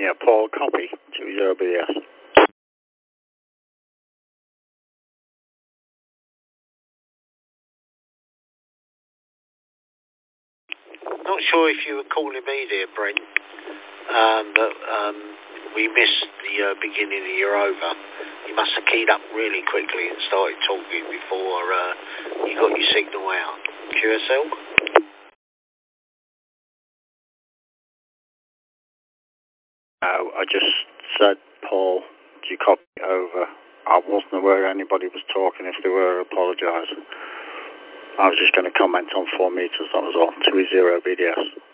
Yeah, Paul, copy. 20BS. Not sure if you were calling me there, Brent, but we missed the beginning of your over. You must have keyed up really quickly and started talking before you got your signal out. QSL? No, I just said, Paul, do you copy over? I wasn't aware anybody was talking. If they were, I apologise. I was just going to comment on 4 meters, that was all. 20BDS.